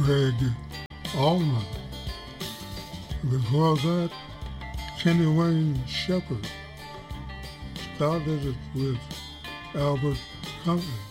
Greg Allman. Before that, Kenny Wayne Shepherd started it with Albert Compton.